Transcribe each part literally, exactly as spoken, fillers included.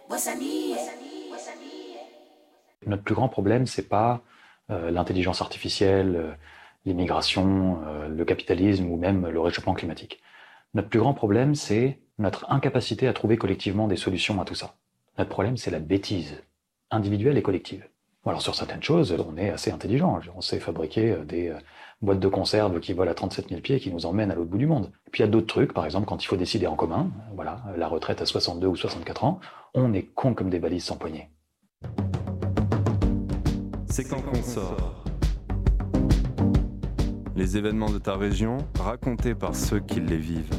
Notre plus grand problème, c'est pas euh, l'intelligence artificielle, euh, l'immigration, euh, le capitalisme ou même le réchauffement climatique. Notre plus grand problème, c'est notre incapacité à trouver collectivement des solutions à tout ça. Notre problème, c'est la bêtise, individuelle et collective. Alors sur certaines choses, on est assez intelligent. On sait fabriquer des boîtes de conserve qui volent à trente-sept mille pieds et qui nous emmènent à l'autre bout du monde. Et puis il y a d'autres trucs, par exemple, quand il faut décider en commun, voilà, la retraite à soixante-deux ou soixante-quatre ans, on est con comme des balises sans poignée. C'est quand qu'on sort. Les événements de ta région, racontés par ceux qui les vivent.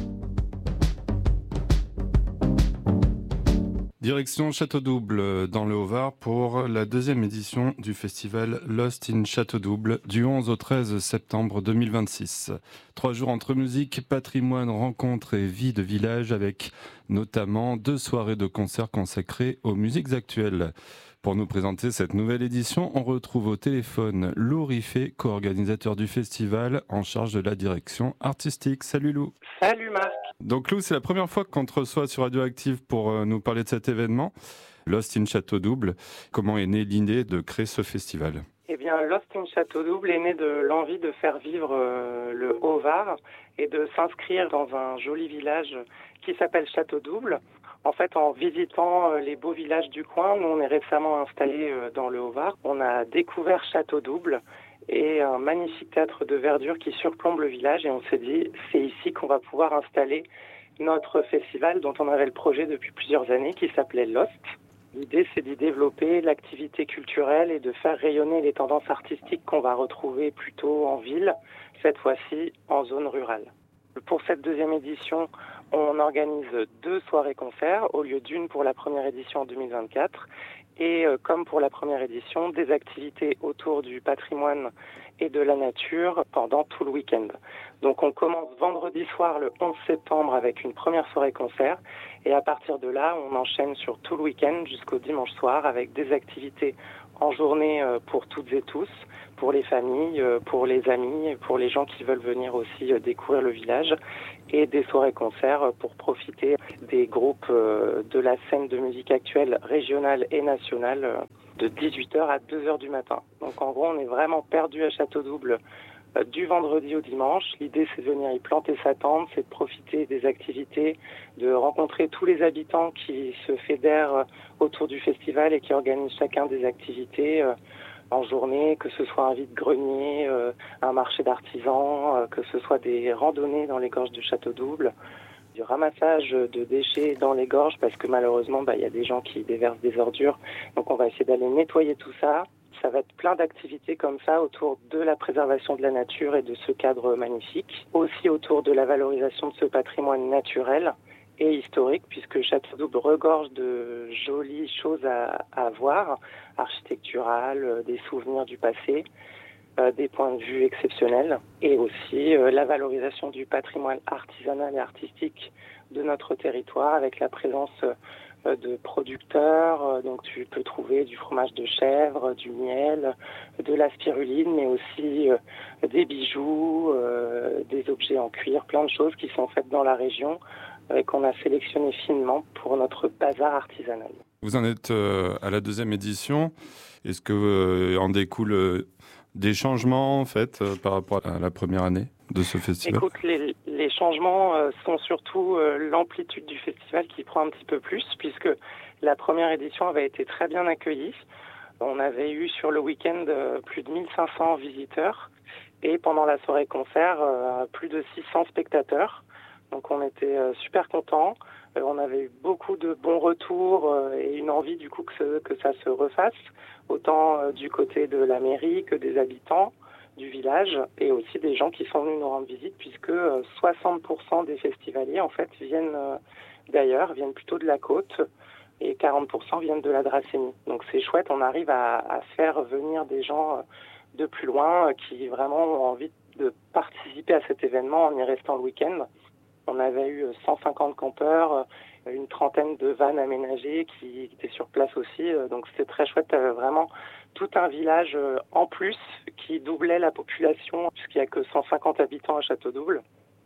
Direction Château-Double dans le Haut-Var pour la deuxième édition du festival Lost in Château-Double du onze au treize septembre deux mille vingt-six. Trois jours entre musique, patrimoine, rencontres et vie de village avec notamment deux soirées de concerts consacrées aux musiques actuelles. Pour nous présenter cette nouvelle édition, on retrouve au téléphone Lou Riffet, co-organisateur du festival, en charge de la direction artistique. Salut Lou. Salut Marc. Donc Lou, c'est la première fois qu'on te reçoit sur Radioactive pour nous parler de cet événement, Lost in Château-Double. Comment est née l'idée de créer ce festival ? Eh bien, Lost in Château-Double est né de l'envie de faire vivre euh, le Haut-Var et de s'inscrire dans un joli village qui s'appelle Château-Double. En fait, en visitant les beaux villages du coin, nous on est récemment installés dans le Haut-Var. On a découvert Château-Double et un magnifique théâtre de verdure qui surplombe le village et on s'est dit c'est ici qu'on va pouvoir installer notre festival dont on avait le projet depuis plusieurs années qui s'appelait Lost. L'idée c'est d'y développer l'activité culturelle et de faire rayonner les tendances artistiques qu'on va retrouver plutôt en ville, cette fois-ci en zone rurale. Pour cette deuxième édition, on organise deux soirées-concerts au lieu d'une pour la première édition en deux mille vingt-quatre. Et euh, comme pour la première édition, des activités autour du patrimoine et de la nature pendant tout le week-end. Donc on commence vendredi soir le onze septembre avec une première soirée-concert. Et à partir de là, on enchaîne sur tout le week-end jusqu'au dimanche soir avec des activités en journée euh, pour toutes et tous, pour les familles, pour les amis, pour les gens qui veulent venir aussi découvrir le village et des soirées-concerts pour profiter des groupes de la scène de musique actuelle régionale et nationale de dix-huit heures à deux heures du matin. Donc en gros, on est vraiment perdu à Château-Double du vendredi au dimanche. L'idée, c'est de venir y planter sa tente, c'est de profiter des activités, de rencontrer tous les habitants qui se fédèrent autour du festival et qui organisent chacun des activités en journée, que ce soit un vide-grenier, euh, un marché d'artisans, euh, que ce soit des randonnées dans les gorges du Château-Double, du ramassage de déchets dans les gorges, parce que malheureusement, bah, y a des gens qui déversent des ordures. Donc on va essayer d'aller nettoyer tout ça. Ça va être plein d'activités comme ça autour de la préservation de la nature et de ce cadre magnifique. Aussi autour de la valorisation de ce patrimoine naturel et historique, puisque Château-Double regorge de jolies choses à, à voir, architecturales, euh, des souvenirs du passé, euh, des points de vue exceptionnels, et aussi euh, la valorisation du patrimoine artisanal et artistique de notre territoire, avec la présence euh, de producteurs. Euh, donc tu peux trouver du fromage de chèvre, du miel, de la spiruline, mais aussi euh, des bijoux, euh, des objets en cuir, plein de choses qui sont faites dans la région, et qu'on a sélectionné finement pour notre bazar artisanal. Vous en êtes euh, à la deuxième édition. Est-ce que euh, en découle euh, des changements en fait euh, par rapport à la première année de ce festival ? Écoute, les, les changements euh, sont surtout euh, l'amplitude du festival qui prend un petit peu plus, puisque la première édition avait été très bien accueillie. On avait eu sur le week-end euh, plus de mille cinq cents visiteurs et pendant la soirée concert euh, plus de six cents spectateurs. Donc on était euh, super contents, euh, on avait eu beaucoup de bons retours euh, et une envie du coup que, ce, que ça se refasse, autant euh, du côté de la mairie que des habitants du village et aussi des gens qui sont venus nous rendre visite puisque euh, soixante pour cent des festivaliers en fait viennent euh, d'ailleurs, viennent plutôt de la côte et quarante pour cent viennent de la Dracénie. Donc c'est chouette, on arrive à, à faire venir des gens euh, de plus loin euh, qui vraiment ont envie de participer à cet événement en y restant le week-end. On avait eu cent cinquante campeurs, une trentaine de vannes aménagées qui étaient sur place aussi. Donc c'était très chouette, vraiment tout un village en plus qui doublait la population puisqu'il n'y a que cent cinquante habitants à Château-Double.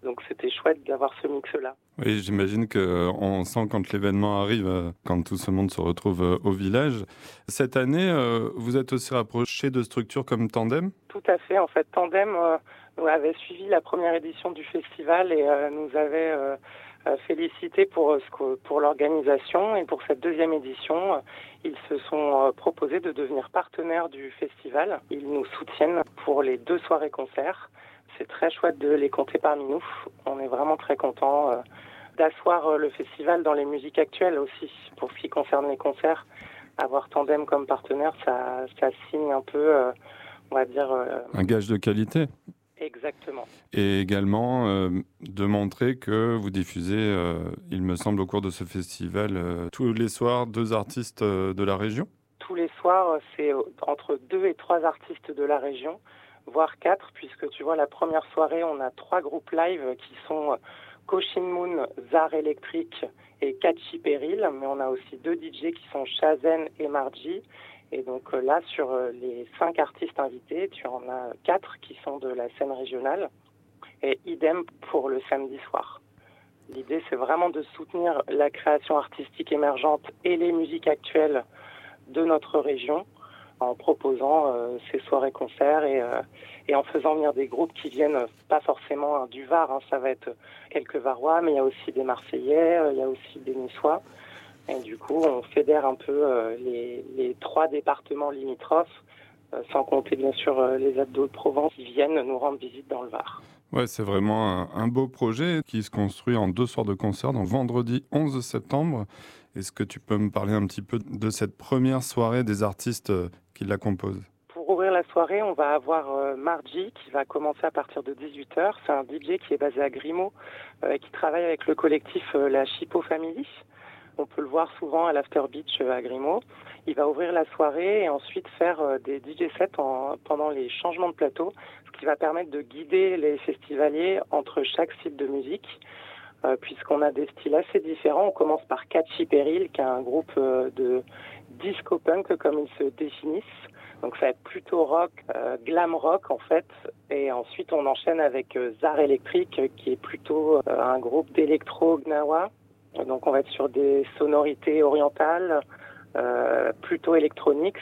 Donc c'était chouette d'avoir ce mix-là. Oui, j'imagine qu'on sent quand l'événement arrive, quand tout ce monde se retrouve au village. Cette année, vous êtes aussi rapproché de structures comme Tandem ? Tout à fait. En fait, Tandem euh, avait suivi la première édition du festival et euh, nous avait euh, félicité pour, pour l'organisation. Et pour cette deuxième édition, ils se sont proposés de devenir partenaires du festival. Ils nous soutiennent pour les deux soirées-concerts. C'est très chouette de les compter parmi nous. On est vraiment très contents euh, d'asseoir le festival dans les musiques actuelles aussi. Pour ce qui concerne les concerts, avoir Tandem comme partenaire, ça, ça signe un peu, euh, on va dire... Euh... Un gage de qualité. Exactement. Et également euh, de montrer que vous diffusez, euh, il me semble, au cours de ce festival, euh, tous les soirs, deux artistes euh, de la région. Tous les soirs, c'est entre deux et trois artistes de la région, voire quatre, puisque tu vois, la première soirée, on a trois groupes live qui sont Cochin Moon, Zar Electric et Catchy Peril, mais on a aussi deux D J qui sont Shazen et Margie. Et donc là, sur les cinq artistes invités, tu en as quatre qui sont de la scène régionale, et idem pour le samedi soir. L'idée, c'est vraiment de soutenir la création artistique émergente et les musiques actuelles de notre région, en proposant euh, ces soirées-concerts et, euh, et en faisant venir des groupes qui viennent euh, pas forcément hein, du Var, hein, ça va être quelques Varois, mais il y a aussi des Marseillais, euh, il y a aussi des Niçois. Et du coup, on fédère un peu euh, les, les trois départements limitrophes, euh, sans compter bien sûr euh, les Abdos de Provence qui viennent nous rendre visite dans le Var. Ouais, c'est vraiment un, un beau projet qui se construit en deux soirs de concert, donc vendredi onze septembre. Est-ce que tu peux me parler un petit peu de cette première soirée des artistes qui la composent ? Pour ouvrir la soirée, on va avoir euh, Margie qui va commencer à partir de dix-huit heures. C'est un D J qui est basé à Grimaud euh, et qui travaille avec le collectif euh, La Chippo Family. On peut le voir souvent à l'After Beach euh, à Grimaud. Il va ouvrir la soirée et ensuite faire euh, des D J sets en, pendant les changements de plateau, ce qui va permettre de guider les festivaliers entre chaque style de musique. Euh, puisqu'on a des styles assez différents. On commence par Catchy Peril, qui est un groupe euh, de disco-punk, comme ils se définissent. Donc ça va être plutôt rock, euh, glam rock en fait. Et ensuite on enchaîne avec euh, Zar Electric, qui est plutôt euh, un groupe d'électro gnawa. Donc on va être sur des sonorités orientales, euh, plutôt électroniques,